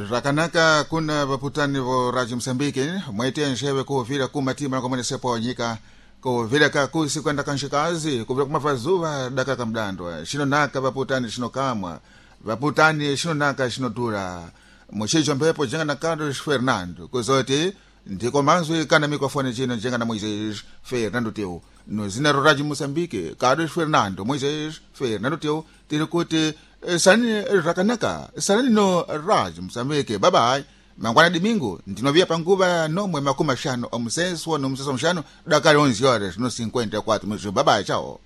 rakanaka kuna vaputani vo Radio Msambiki mwaite nshewe kuvira kumatima kwa mwene wanyika kuvira kakusi kwenda kanshikazi kuvira kumafazuva daka kamdandwa shino naka vaputani shino kamwa vaputani shino naka shino dura mwishicho mpepo jenga na Carlos Fernando kuzoti ndiko manzwi kana mikrofoni chino jenga na Moises Fernando teu no zinaro Radio Msambiki Carlos Fernando Moises Fernando teu tiri kuti sani rakanaka sani no Radio Msambiki bye bye mangwana domingo ndinovia panguva nomwe makumi mashanu omuseso no museso mshanu dakali 11 horas no 54 minutos bye bye chao.